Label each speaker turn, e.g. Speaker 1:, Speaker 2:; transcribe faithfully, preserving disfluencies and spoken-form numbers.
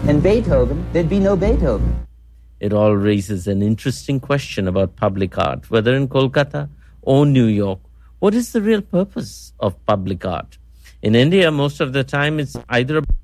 Speaker 1: and Beethoven, there'd be no Beethoven.
Speaker 2: It all raises an interesting question about public art, whether in Kolkata or New York. What is the real purpose of public art? In India, most of the time, it's either a